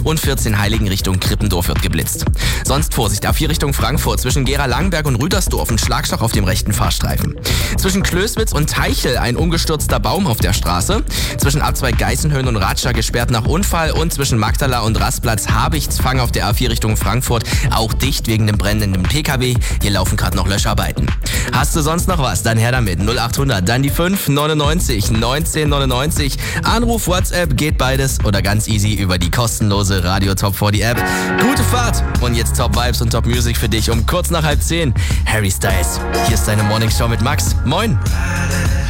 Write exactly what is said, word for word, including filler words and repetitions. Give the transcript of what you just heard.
und vierzehn Heiligen Richtung Krippendorf wird geblitzt. Sonst Vorsicht, A vier Richtung Frankfurt, zwischen Gera-Langenberg und Rüdersdorf ein Schlagstock auf dem rechten Fahrstreifen. Zwischen Klößwitz und Teichel ein umgestürzter Baum auf der Straße. Zwischen Abzweig Geißenhöhen und Ratscha gesperrt nach Unfall und zwischen Magdala und Rastplatz Habichtsfang auf der A vier Richtung Frankfurt auch dicht wegen dem brennenden P K W. Hier laufen gerade noch Löscharbeiten. Hast du sonst noch was? Dann her damit. null achthundert, dann die fünf neunundneunzig neunzehn neunundneunzig. Anruf, WhatsApp, geht beides oder ganz easy über die kostenlose Radio Top vierzig App. Gute Fahrt und jetzt Top Vibes und Top Music für dich um kurz nach halb zehn. Harry Styles, hier ist deine Morning Show mit Max. Moin!